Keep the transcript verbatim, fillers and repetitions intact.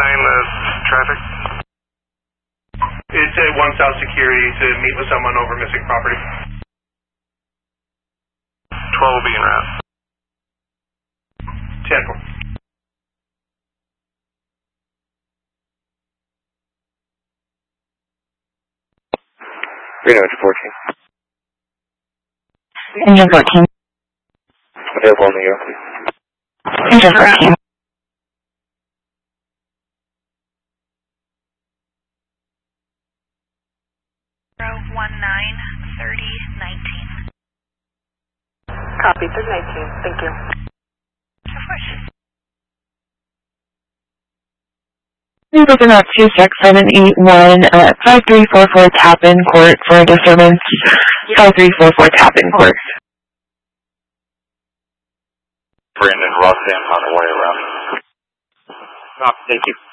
nine, uh, traffic? It's a one South Security to meet with someone over missing property. twelve will be en route. ten four. Reno to fourteen. Engine fourteen. Available on the go, please. Engine fourteen. one nine, thirty, nineteen. Copy, thirty nineteen. Thank you. Of course. Please open up two six seven eight one at five three four four Tappan Court for disturbance. five three four four Tappan Court. Brandon Rossam on the way around. Copy, thank you.